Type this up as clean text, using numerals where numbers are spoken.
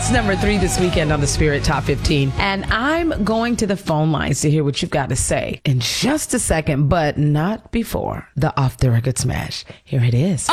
It's number 3 this weekend on the Spirit Top 15. And I'm going to the phone lines to hear what you've got to say in just a second, but not before the Off the Record Smash. Here it is.